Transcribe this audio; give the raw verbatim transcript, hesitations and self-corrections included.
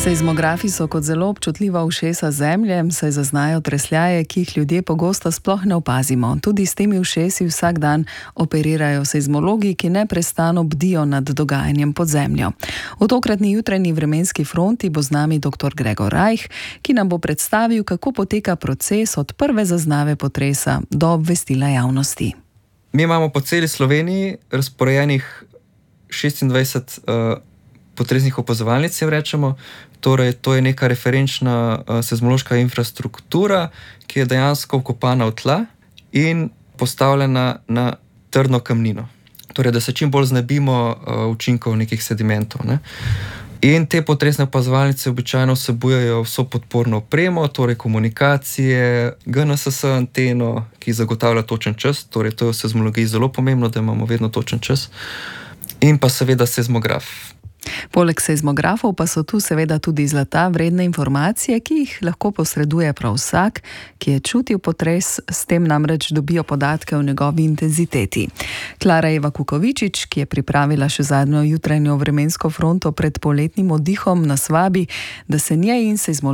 Seizmografi so kot zelo občutljiva ušesa zemlje, saj zaznajo tresljaje, ki jih ljudje pogosto sploh ne opazimo. Tudi s temi ušesi vsak dan operirajo seizmologi, ki neprestano bdijo nad dogajanjem pod zemljo. V tokratni jutranji vremenski fronti bo z nami doktor Gregor Rajh, ki nam bo predstavil, kako poteka proces od prve zaznave potresa do obvestila javnosti. Mi imamo po celi Sloveniji razporejenih šestindvajset uh, potresnih opazovalnic, jim rečemo. Torej, to je neka referenčna uh, seizmološka infrastruktura, ki je dejansko vkopana v tla in postavljena na trdno kamnino. Torej, da se čim bolj znebimo uh, učinkov nekih sedimentov, ne. In te potresne opazovalnice običajno vsebujejo vso podporno opremo, torej komunikacije, G N S S anteno, ki zagotavlja točen čas, torej to je v seizmologiji zelo pomembno, da imamo vedno točen čas, in pa seveda seizmograf. Poleg seizmografov pa so tu seveda tudi zlata vredne informacije, ki jih lahko posreduje prav vsak, ki je čutil potres, s tem namreč dobijo podatke o njegovi intenziteti. Klara Eva Kukovičič, ki je pripravila še zadnjo jutranjo vremensko fronto pred poletnim oddihom, nas vabi, da se njej in seizmologiji